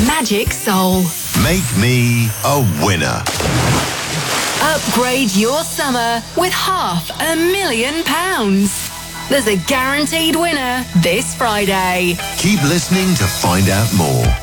Magic Soul. Make me a winner. Upgrade your summer with £500,000. There's a guaranteed winner this Friday. Keep listening to find out more.